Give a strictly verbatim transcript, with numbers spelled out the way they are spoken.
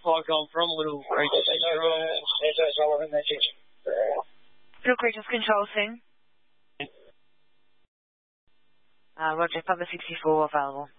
call come from? Little Creatures Control. Little Creatures Control, Sing. Uh, Roger, Papa sixty-four available.